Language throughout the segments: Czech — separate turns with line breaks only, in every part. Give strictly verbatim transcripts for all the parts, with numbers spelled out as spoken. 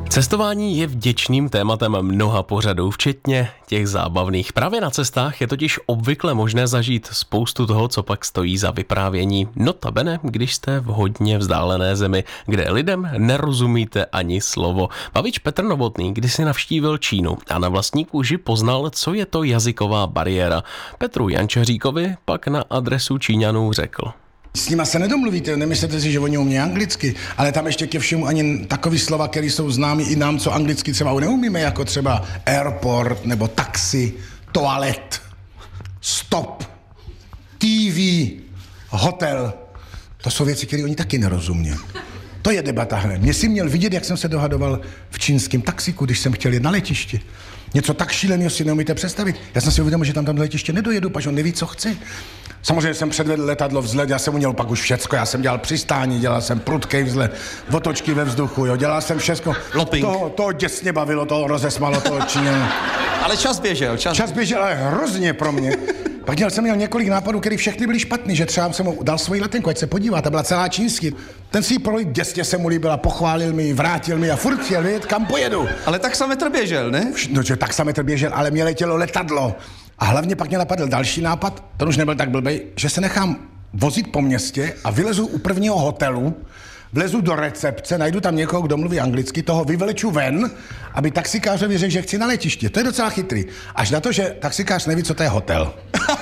Cestování je vděčným tématem mnoha pořadů, včetně těch zábavných. Právě na cestách je totiž obvykle možné zažít spoustu toho, co pak stojí za vyprávění. Notabene, když jste v hodně vzdálené zemi, kde lidem nerozumíte ani slovo. Bavič Petr Novotný kdysi navštívil Čínu a na vlastní kůži poznal, co je to jazyková bariéra. Petru Jančaříkovi pak na adresu Číňanů řekl:
S nima se nedomluvíte, nemyslete si, že oni umí anglicky, ale tam ještě ke všemu ani takový slova, které jsou známí i nám, co anglicky třeba neumíme, jako třeba airport, nebo taxi, toalet, stop, T V, hotel. To jsou věci, které oni taky nerozumí. To je debata, hele. Mě si měl vidět, jak jsem se dohadoval v čínském taxiku, když jsem chtěl jet na letiště. Něco tak šíleného si neumíte představit. Já jsem si uvědomil, že tam tam do letiště nedojedu, protože on neví, co chce. Samozřejmě jsem předvedl letadlo vzlet, já jsem uměl pak už všecko, já jsem dělal přistání, dělal jsem prudkej vzlet, otočky ve vzduchu, jo, dělal jsem všecko.
Lopping.
To, to děsně bavilo, to rozesmalo toho Číňana.
Ale čas běžel, čas.
Čas běžel, ale hrozně pro mě. Pak měl jsem měl několik nápadů, které všechny byly špatný, že třeba jsem mu dal svoji letenku, ať se podívá, ta byla celá čínský. Ten si ji projít, děsně se mu líbila, pochválil mi, vrátil mi a furt chtěl vědět, kam pojedu.
Ale taxametr běžel, ne?
No, že taxametr běžel, ale mě letělo letadlo. A hlavně pak mě napadl další nápad, ten už nebyl tak blbej, že se nechám vozit po městě a vylezu u prvního hotelu, vlezu do recepce, najdu tam někoho, kdo mluví anglicky, toho vyvleču ven, aby taxikářovi řekl, že chci na letiště. To je docela chytrý. Až na to, že taxikář neví, co to je hotel.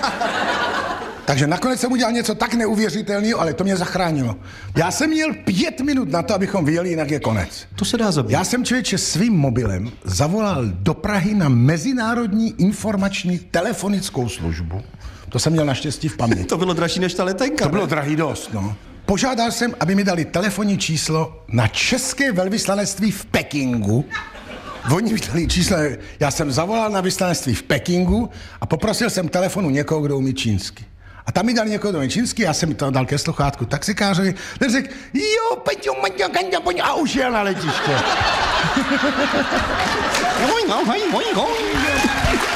Takže nakonec jsem udělal něco tak neuvěřitelného, ale to mě zachránilo. Já jsem měl pět minut na to, abychom vyjeli, jinak je konec.
To se dá zabít.
Já jsem člověče svým mobilem zavolal do Prahy na Mezinárodní informační telefonickou službu. To jsem měl naštěstí v paměti.
To bylo dražší než ta letenka.
To
ne?
bylo drahý dost, no. Požádal jsem, aby mi dali telefonní číslo na české velvyslanectví v Pekingu. Oni mi dali číslo, já jsem zavolal na vyslanectví v Pekingu a poprosil jsem telefonu někoho, kdo umí čínsky. A tam mi dal někoho, kdo umí čínsky, já jsem to dal ke sluchátku taxikářovi, ten řekl, jo, Peťo, Maťo, Kanďa, Poňa, a už jel na letiště.